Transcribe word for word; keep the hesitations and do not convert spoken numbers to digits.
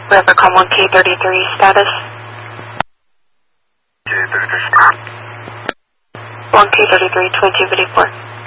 Rivercom one K thirty-three status. K thirty-three. one K thirty-three, twenty-two fifty-four.